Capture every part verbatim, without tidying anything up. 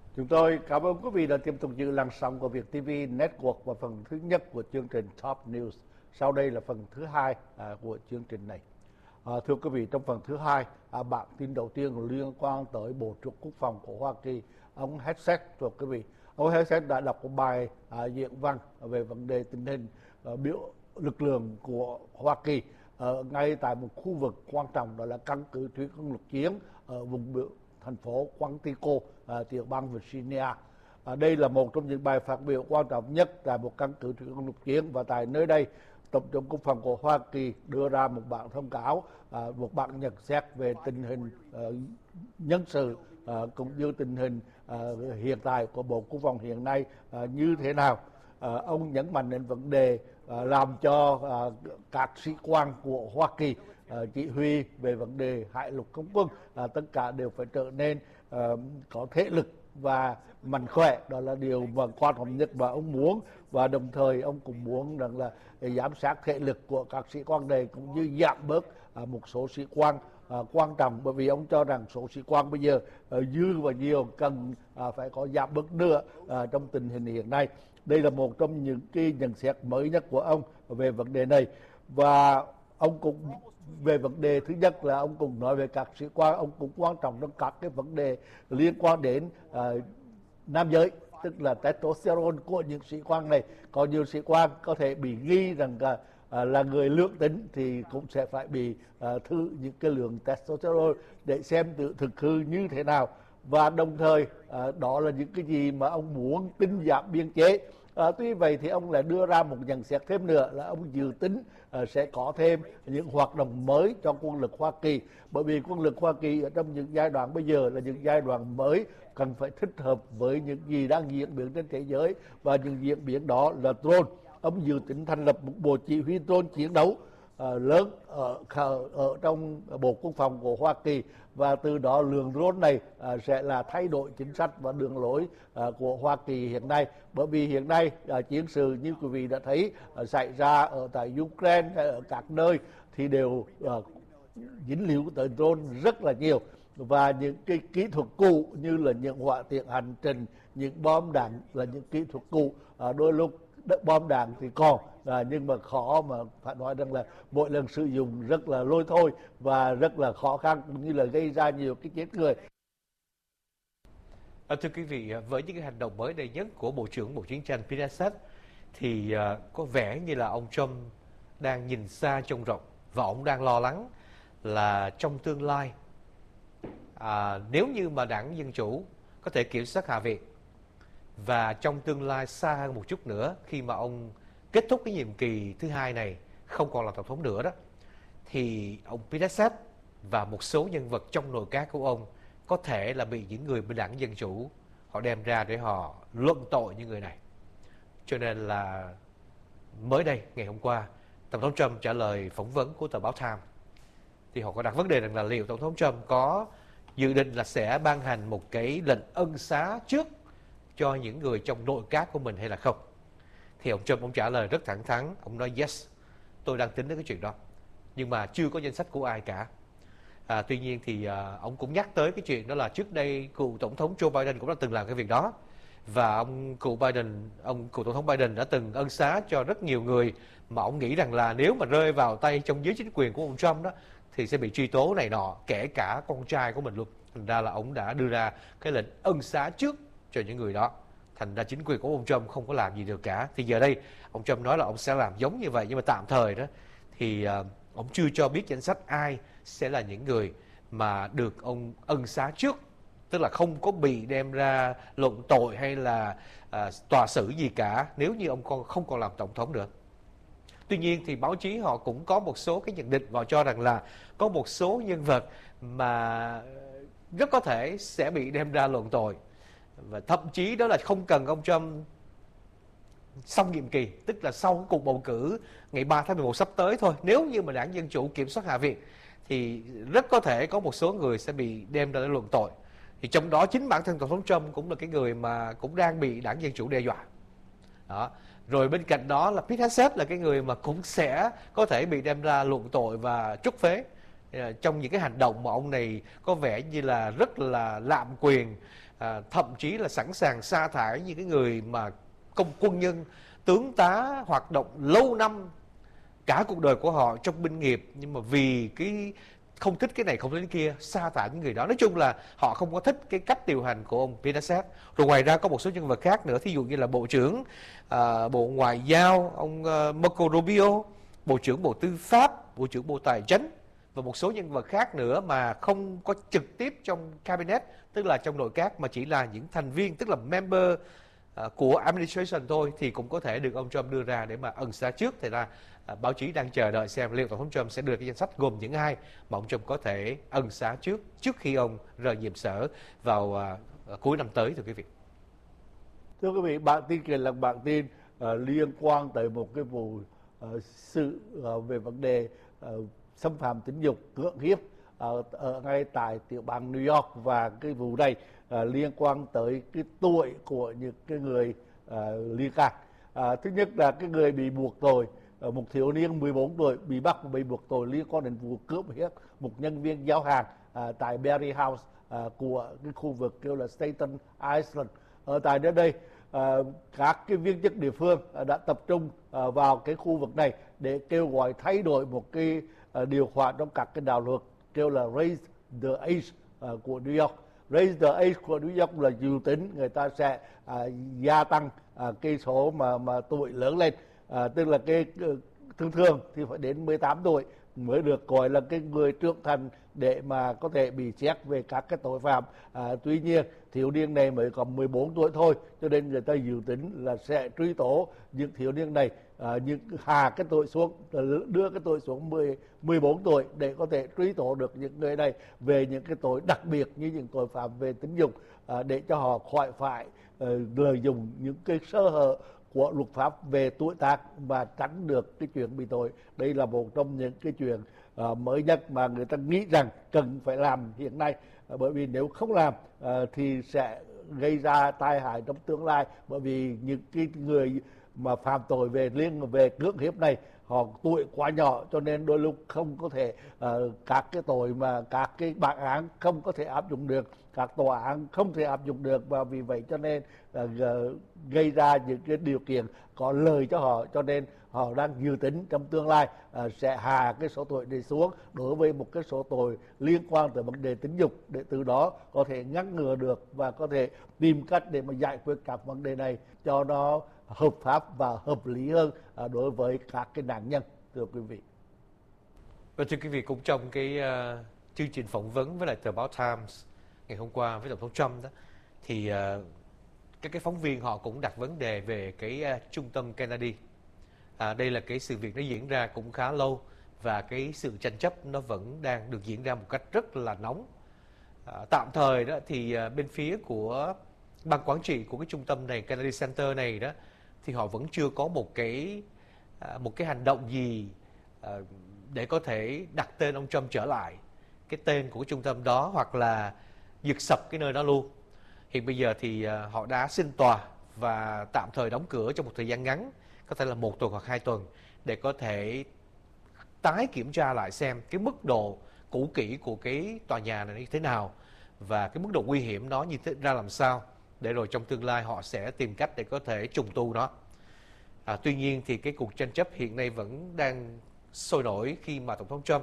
Chúng tôi cảm ơn quý vị đã tiếp tục giữ làn sóng của Việt ti vi Network và phần thứ nhất của chương trình Top News. Sau đây là phần thứ hai à, của chương trình này. À, thưa quý vị, trong phần thứ hai, à, bản tin đầu tiên liên quan tới Bộ trưởng Quốc phòng của Hoa Kỳ, ông Hegseth. Thưa quý vị, ông Hegseth đã đọc một bài à, diễn văn về vấn đề tình hình à, biểu lực lượng của Hoa Kỳ ở ngay tại một khu vực quan trọng, đó là căn cứ thủy quân lục chiến ở vùng biểu thành phố Quantico, à, tiểu bang Virginia. À, đây là một trong những bài phát biểu quan trọng nhất tại một căn cứ thủy quân lục chiến, và tại nơi đây, Tổng thống Quốc phòng của Hoa Kỳ đưa ra một bản thông cáo, à, một bản nhận xét về tình hình à, nhân sự à, cũng như tình hình à, hiện tại của Bộ Quốc phòng hiện nay à, như thế nào. À, ông nhấn mạnh đến vấn đề à, làm cho à, các sĩ quan của Hoa Kỳ à, chỉ huy về vấn đề hải lục không quân à, tất cả đều phải trở nên à, có thể lực và mạnh khỏe. Đó là điều mà quan trọng nhất mà ông muốn, và đồng thời ông cũng muốn rằng là giám sát thể lực của các sĩ quan này cũng như giảm bớt à, một số sĩ quan à, quan trọng, bởi vì ông cho rằng số sĩ quan bây giờ à, dư và nhiều cần à, phải có giảm bớt nữa à, trong tình hình hiện nay. Đây là một trong những cái nhận xét mới nhất của ông về vấn đề này. Và ông cũng về vấn đề thứ nhất là ông cũng nói về các sĩ quan, ông cũng quan trọng trong các cái vấn đề liên quan đến uh, nam giới, tức là testosterone của những sĩ quan này. Có nhiều sĩ quan có thể bị nghi rằng uh, là người lương tính thì cũng sẽ phải bị uh, thử những cái lượng testosterone để xem tự thực hư như thế nào. Và đồng thời uh, đó là những cái gì mà ông muốn tinh giảm biên chế. À, tuy vậy thì ông lại đưa ra một nhận xét thêm nữa là ông dự tính à, sẽ có thêm những hoạt động mới cho quân lực Hoa Kỳ, bởi vì quân lực Hoa Kỳ ở trong những giai đoạn bây giờ là những giai đoạn mới, cần phải thích hợp với những gì đang diễn biến trên thế giới, và những diễn biến đó là drone. Ông dự tính thành lập một bộ chỉ huy drone chiến đấu à, lớn ở, ở trong Bộ Quốc phòng của Hoa Kỳ, và từ đó lượng drone này à, sẽ là thay đổi chính sách và đường lối à, của Hoa Kỳ hiện nay. Bởi vì hiện nay à, chiến sự như quý vị đã thấy à, xảy ra ở tại Ukraine hay ở các nơi thì đều à, dính líu tới drone rất là nhiều, và những cái kỹ thuật cũ như là những hỏa tiễn hành trình, những bom đạn là những kỹ thuật cũ, à, đôi lúc bom đạn thì còn à, nhưng mà khó, mà phải nói rằng là mỗi lần sử dụng rất là lôi thôi và rất là khó khăn, cũng như là gây ra nhiều cái chết người. À, thưa quý vị, với những cái hành động mới đây nhất của Bộ trưởng Bộ Chiến tranh Pete Hegseth thì uh, có vẻ như là ông Trump đang nhìn xa trông rộng, và ông đang lo lắng là trong tương lai à, nếu như mà đảng Dân Chủ có thể kiểm soát Hạ viện, và trong tương lai xa hơn một chút nữa, khi mà ông kết thúc cái nhiệm kỳ thứ hai này, không còn là tổng thống nữa đó, thì ông Pete Hegseth và một số nhân vật trong nội các của ông có thể là bị những người bên đảng Dân Chủ họ đem ra để họ luận tội những người này. Cho nên là mới đây, ngày hôm qua, Tổng thống Trump trả lời phỏng vấn của tờ báo Time, thì họ có đặt vấn đề rằng là liệu Tổng thống Trump có dự định là sẽ ban hành một cái lệnh ân xá trước cho những người trong nội các của mình hay là không. Thì ông Trump ông trả lời rất thẳng thắn, ông nói yes, tôi đang tính đến cái chuyện đó, nhưng mà chưa có danh sách của ai cả. À, tuy nhiên thì à, ông cũng nhắc tới cái chuyện đó là trước đây cựu tổng thống Joe Biden cũng đã từng làm cái việc đó, và ông cựu Biden, ông cựu tổng thống Biden đã từng ân xá cho rất nhiều người mà ông nghĩ rằng là nếu mà rơi vào tay trong giới chính quyền của ông Trump đó thì sẽ bị truy tố này nọ, kể cả con trai của mình luôn. Thành ra là ông đã đưa ra cái lệnh ân xá trước cho những người đó. Thành ra chính quyền của ông Trump không có làm gì được cả. Thì giờ đây ông Trump nói là ông sẽ làm giống như vậy, nhưng mà tạm thời đó thì uh, ông chưa cho biết danh sách ai sẽ là những người mà được ông ân xá trước, tức là không có bị đem ra luận tội hay là à, tòa xử gì cả nếu như ông con không còn làm tổng thống nữa. Tuy nhiên thì báo chí họ cũng có một số cái nhận định, họ cho rằng là có một số nhân vật mà rất có thể sẽ bị đem ra luận tội, và thậm chí đó là không cần ông Trump xong nhiệm kỳ, tức là sau cái cuộc bầu cử ngày ba tháng mười một sắp tới thôi, nếu như mà đảng Dân Chủ kiểm soát Hạ viện thì rất có thể có một số người sẽ bị đem ra để luận tội. Thì trong đó chính bản thân Tổng thống Trump cũng là cái người mà cũng đang bị đảng Dân Chủ đe dọa. Đó. Rồi bên cạnh đó là Pete Hegseth là cái người mà cũng sẽ có thể bị đem ra luận tội và trút phế trong những cái hành động mà ông này có vẻ như là rất là lạm quyền, à, thậm chí là sẵn sàng sa thải những cái người mà công quân nhân, tướng tá hoạt động lâu năm cả cuộc đời của họ trong binh nghiệp, nhưng mà vì cái không thích cái này không thích cái kia, sa thải những người đó. Nói chung là họ không có thích cái cách điều hành của ông Pinochet. Rồi ngoài ra có một số nhân vật khác nữa, thí dụ như là Bộ trưởng à, Bộ Ngoại giao ông uh, Marco Rubio, Bộ trưởng Bộ Tư pháp, Bộ trưởng Bộ Tài chính và một số nhân vật khác nữa mà không có trực tiếp trong cabinet, tức là trong nội các, mà chỉ là những thành viên, tức là member uh, của administration thôi, thì cũng có thể được ông Trump đưa ra để mà ân xá trước. Thì ra uh, báo chí đang chờ đợi xem liệu tổng thống Trump sẽ đưa cái danh sách gồm những ai mà ông Trump có thể ân xá trước trước khi ông rời nhiệm sở vào uh, cuối năm tới, thưa quý vị. Thưa quý vị, bản tin kia là bản tin uh, liên quan tới một cái vụ uh, sự uh, về vấn đề uh, xâm phạm tính dục, cưỡng hiếp ở, ở ngay tại tiểu bang New York, và cái vụ này uh, liên quan tới cái tuổi của những cái người uh, liên can. Uh, thứ nhất là cái người bị buộc tội, uh, một thiếu niên mười bốn tuổi bị bắt và bị buộc tội liên quan đến vụ cướp hiếp một nhân viên giao hàng uh, tại Berry House uh, của cái khu vực kêu là Staten Island. Ở tại nơi đây, À, các cái viên chức địa phương à, đã tập trung à, vào cái khu vực này để kêu gọi thay đổi một cái à, điều khoản trong các cái đạo luật kêu là raise the age à, của New York. Raise the age của New York là dự tính người ta sẽ à, gia tăng à, cái số mà mà tuổi lớn lên, à, tức là cái thường thường thì phải đến mười tám tuổi mới được gọi là cái người trưởng thành để mà có thể bị xét về các cái tội phạm. À, tuy nhiên thiếu niên này mới còn mười bốn tuổi thôi, cho nên người ta dự tính là sẽ truy tố những thiếu niên này, à, những hạ cái tội xuống, đưa cái tội xuống mười bốn tuổi để có thể truy tố được những người này về những cái tội đặc biệt như những tội phạm về tính dục, à, để cho họ khỏi phải uh, lợi dụng những cái sơ hở của luật pháp về tuổi tác và tránh được cái chuyện bị tội. Đây là một trong những cái chuyện uh, mới nhất mà người ta nghĩ rằng cần phải làm hiện nay, uh, bởi vì nếu không làm uh, thì sẽ gây ra tai hại trong tương lai, bởi vì những cái người mà phạm tội về liên về cưỡng hiếp này họ tuổi quá nhỏ, cho nên đôi lúc không có thể uh, các cái tội mà các cái bản án không có thể áp dụng được, các tòa án không thể áp dụng được, và vì vậy cho nên uh, gây ra những cái điều kiện có lợi cho họ, cho nên họ đang dự tính trong tương lai uh, sẽ hạ cái số tội này xuống đối với một cái số tội liên quan tới vấn đề tính dục, để từ đó có thể ngăn ngừa được và có thể tìm cách để mà giải quyết các vấn đề này cho nó hợp pháp và hợp lý hơn đối với các cái nạn nhân, thưa quý vị. Và thưa quý vị, cũng trong cái uh, chương trình phỏng vấn với lại tờ báo Times ngày hôm qua với tổng thống Trump đó, thì uh, các cái phóng viên họ cũng đặt vấn đề về cái uh, trung tâm Kennedy. À, đây là cái sự việc nó diễn ra cũng khá lâu và cái sự tranh chấp nó vẫn đang được diễn ra một cách rất là nóng. À, tạm thời đó thì uh, bên phía của ban quản trị của cái trung tâm này, Kennedy Center này đó, thì họ vẫn chưa có một cái một cái hành động gì để có thể đặt tên ông Trump trở lại cái tên của cái trung tâm đó, hoặc là giật sập cái nơi đó luôn. Hiện bây giờ thì họ đã xin tòa và tạm thời đóng cửa trong một thời gian ngắn, có thể là một tuần hoặc hai tuần, để có thể tái kiểm tra lại xem cái mức độ cũ kỹ của cái tòa nhà này như thế nào và cái mức độ nguy hiểm nó như thế ra làm sao, để rồi trong tương lai họ sẽ tìm cách để có thể trùng tu nó. À, tuy nhiên thì cái cuộc tranh chấp hiện nay vẫn đang sôi nổi khi mà tổng thống Trump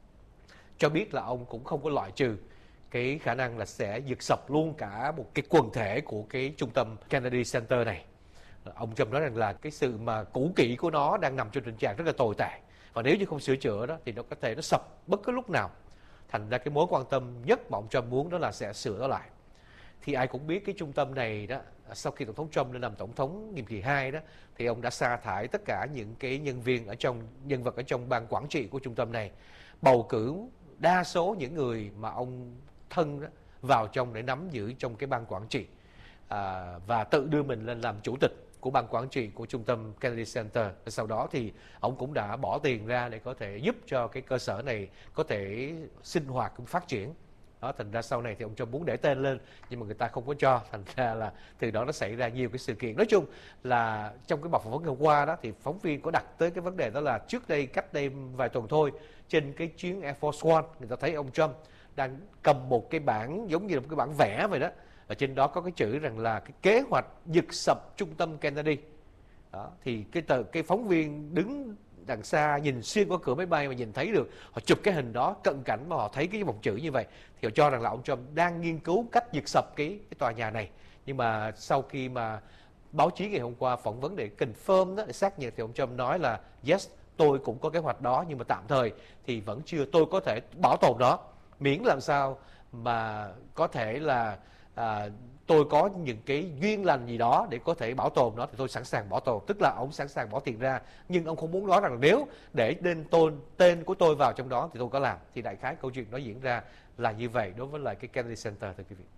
cho biết là ông cũng không có loại trừ cái khả năng là sẽ giật sập luôn cả một cái quần thể của cái trung tâm Kennedy Center này. Ông Trump nói rằng là cái sự mà cũ kỹ của nó đang nằm trong tình trạng rất là tồi tệ, và nếu như không sửa chữa đó thì nó có thể nó sập bất cứ lúc nào. Thành ra cái mối quan tâm nhất mà ông Trump muốn đó là sẽ sửa nó lại. Thì ai cũng biết cái trung tâm này đó, sau khi tổng thống Trump lên làm tổng thống nhiệm kỳ hai đó, thì ông đã sa thải tất cả những cái nhân viên ở trong nhân vật ở trong ban quản trị của trung tâm này, bầu cử đa số những người mà ông thân đó vào trong để nắm giữ trong cái ban quản trị, à, và tự đưa mình lên làm chủ tịch của ban quản trị của trung tâm Kennedy Center. Sau đó thì ông cũng đã bỏ tiền ra để có thể giúp cho cái cơ sở này có thể sinh hoạt cũng phát triển. Đó, thành ra sau này thì ông Trump muốn để tên lên nhưng mà người ta không có cho, thành ra là từ đó nó xảy ra nhiều cái sự kiện. Nói chung là trong cái bọc phỏng vấn hôm qua đó thì phóng viên có đặt tới cái vấn đề đó là trước đây, cách đây vài tuần thôi, trên cái chuyến Air Force One, người ta thấy ông Trump đang cầm một cái bảng giống như là một cái bảng vẽ vậy đó, ở trên đó có cái chữ rằng là cái kế hoạch giật sập trung tâm Kennedy. Đó, thì cái tờ cái phóng viên đứng đằng xa nhìn xuyên qua cửa máy bay mà nhìn thấy được, họ chụp cái hình đó cận cảnh mà họ thấy cái vòng chữ như vậy thì họ cho rằng là ông Trump đang nghiên cứu cách giật sập cái cái tòa nhà này. Nhưng mà sau khi mà báo chí ngày hôm qua phỏng vấn để confirm đó, để xác nhận, thì ông Trump nói là yes, tôi cũng có kế hoạch đó, nhưng mà tạm thời thì vẫn chưa, tôi có thể bảo tồn đó, miễn làm sao mà có thể là à, tôi có những cái duyên lành gì đó để có thể bảo tồn nó thì tôi sẵn sàng bảo tồn. Tức là ông sẵn sàng bỏ tiền ra, nhưng ông không muốn nói rằng nếu để tên tôn tên của tôi vào trong đó thì tôi có làm. Thì đại khái câu chuyện nó diễn ra là như vậy đối với lại cái Kennedy Center, thưa quý vị.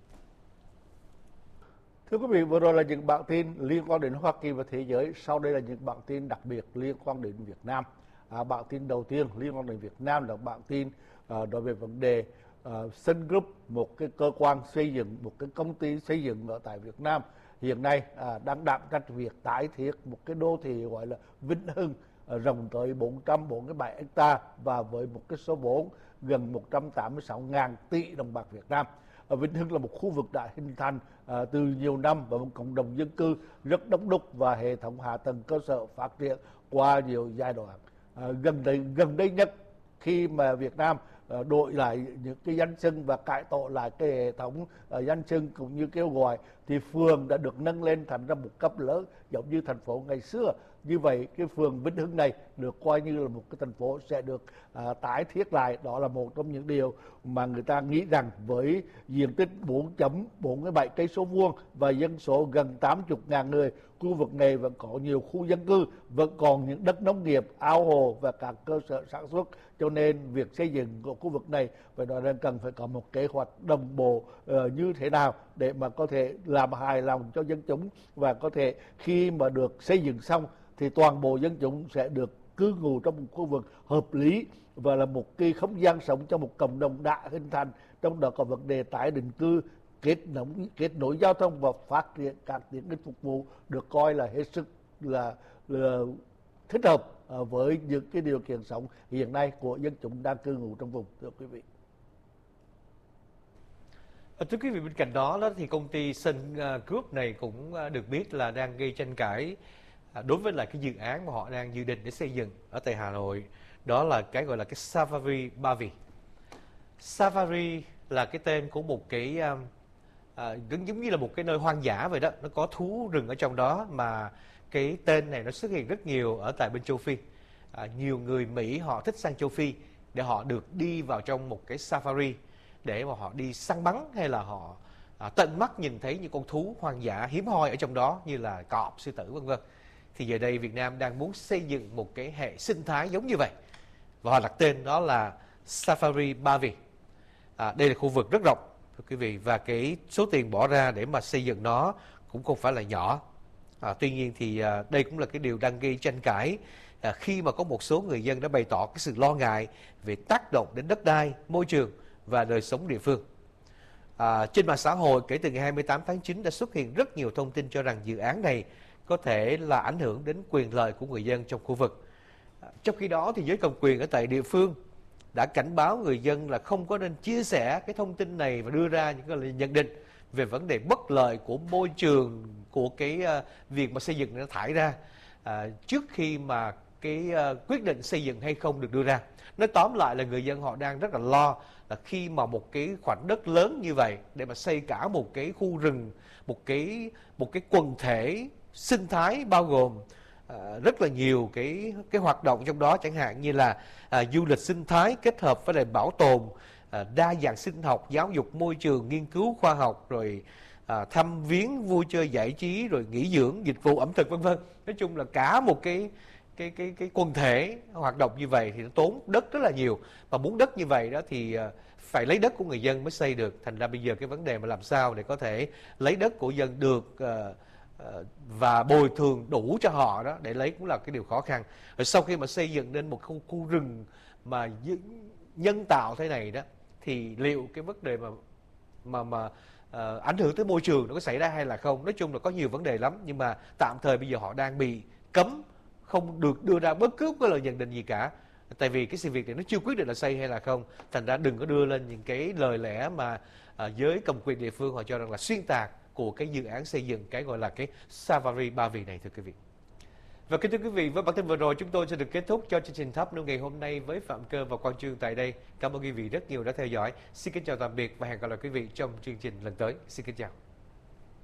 Thưa quý vị, vừa rồi là những bản tin liên quan đến Hoa Kỳ và thế giới. Sau đây là những bản tin đặc biệt liên quan đến Việt Nam. À, bản tin đầu tiên liên quan đến Việt Nam là bản tin à, đối với vấn đề uh, Sun Group, một cái cơ quan xây dựng, một cái công ty xây dựng ở tại Việt Nam hiện nay à, đang đảm trách việc tái thiết một cái đô thị gọi là Vĩnh Hưng, à, rộng tới bốn trăm bốn mươi bảy hectare và với một cái số vốn gần một trăm tám mươi sáu nghìn tỷ đồng bạc Việt Nam. Ở Vĩnh Hưng là một khu vực đã hình thành à, từ nhiều năm và một cộng đồng dân cư rất đông đúc và hệ thống hạ tầng cơ sở phát triển qua nhiều giai đoạn. À, gần đây gần đây nhất khi mà Việt Nam à, đổi lại những cái danh xưng và cải tổ lại cái hệ thống à, danh xưng cũng như kêu gọi, thì phường đã được nâng lên thành ra một cấp lớn giống như thành phố ngày xưa. Như vậy cái phường Vĩnh Hưng này được coi như là một cái thành phố sẽ được à, tái thiết lại. Đó là một trong những điều mà người ta nghĩ rằng với diện tích bốn phẩy bốn mươi bảy cây số vuông và dân số gần tám mươi nghìn người, khu vực này vẫn có nhiều khu dân cư, vẫn còn những đất nông nghiệp, ao hồ và các cơ sở sản xuất. Cho nên việc xây dựng của khu vực này phải nói rằng cần phải có một kế hoạch đồng bộ uh, như thế nào để mà có thể làm hài lòng cho dân chúng, và có thể khi mà được xây dựng xong thì toàn bộ dân chúng sẽ được cư ngụ trong một khu vực hợp lý và là một cái không gian sống cho một cộng đồng đã hình thành. Trong đó có vấn đề tái định cư, kết nối kết nối giao thông và phát triển các những cái phục vụ được coi là hết sức là, là thích hợp với những cái điều kiện sống hiện nay của dân chúng đang cư ngụ trong vùng, thưa quý vị. Thưa quý vị, bên cạnh đó, đó thì công ty Sun Group này cũng được biết là đang gây tranh cãi đối với lại cái dự án mà họ đang dự định để xây dựng ở tại Hà Nội. Đó là cái gọi là cái Safari Ba Vì. Safari là cái tên của một cái à, giống như là một cái nơi hoang dã vậy đó, nó có thú rừng ở trong đó, mà cái tên này nó xuất hiện rất nhiều ở tại bên châu Phi. À, nhiều người Mỹ họ thích sang châu Phi để họ được đi vào trong một cái safari để mà họ đi săn bắn, hay là họ à, tận mắt nhìn thấy những con thú hoang dã hiếm hoi ở trong đó như là cọp, sư tử vân vân. Thì giờ đây Việt Nam đang muốn xây dựng một cái hệ sinh thái giống như vậy, và họ đặt tên đó là Safari Ba Vì. À, đây là khu vực rất rộng, thưa quý vị, và cái số tiền bỏ ra để mà xây dựng nó cũng không phải là nhỏ. À, tuy nhiên thì à, đây cũng là cái điều đang gây tranh cãi à, khi mà có một số người dân đã bày tỏ cái sự lo ngại về tác động đến đất đai, môi trường và đời sống địa phương. À, trên mạng xã hội kể từ ngày hai mươi tám tháng chín đã xuất hiện rất nhiều thông tin cho rằng dự án này có thể là ảnh hưởng đến quyền lợi của người dân trong khu vực. À, trong khi đó thì giới cầm quyền ở tại địa phương đã cảnh báo người dân là không có nên chia sẻ cái thông tin này và đưa ra những cái nhận định về vấn đề bất lợi của môi trường, của cái uh, việc mà xây dựng nó thải ra uh, trước khi mà cái uh, quyết định xây dựng hay không được đưa ra. Nói tóm lại là người dân họ đang rất là lo là khi mà một cái khoảnh đất lớn như vậy để mà xây cả một cái khu rừng, một cái một cái quần thể sinh thái bao gồm uh, rất là nhiều cái cái hoạt động trong đó, chẳng hạn như là uh, du lịch sinh thái kết hợp với lại bảo tồn, uh, đa dạng sinh học, giáo dục môi trường, nghiên cứu khoa học, rồi À, thăm viếng, vui chơi giải trí, rồi nghỉ dưỡng, dịch vụ ẩm thực vân vân. Nói chung là cả một cái cái cái cái quần thể hoạt động như vậy thì nó tốn đất rất là nhiều, và muốn đất như vậy đó thì uh, phải lấy đất của người dân mới xây được. Thành ra bây giờ cái vấn đề mà làm sao để có thể lấy đất của dân được uh, uh, và bồi thường đủ cho họ đó để lấy cũng là cái điều khó khăn. Rồi sau khi mà xây dựng nên một khu, khu rừng mà nhân tạo thế này đó, thì liệu cái vấn đề mà mà mà Uh, ảnh hưởng tới môi trường nó có xảy ra hay là không. Nói chung là có nhiều vấn đề lắm, nhưng mà tạm thời bây giờ họ đang bị cấm, không được đưa ra bất cứ cái lời nhận định gì cả, tại vì cái sự việc này nó chưa quyết định là xây hay là không. Thành ra đừng có đưa lên những cái lời lẽ mà à, giới cầm quyền địa phương họ cho rằng là xuyên tạc của cái dự án xây dựng cái gọi là cái Safari Ba Vì này, thưa quý vị. Và kính thưa quý vị, với bản tin vừa rồi chúng tôi sẽ được kết thúc cho chương trình Top News ngày hôm nay với Phạm Cơ và Quang Trương tại đây. Cảm ơn quý vị rất nhiều đã theo dõi. Xin kính chào tạm biệt và hẹn gặp lại quý vị trong chương trình lần tới. Xin kính chào.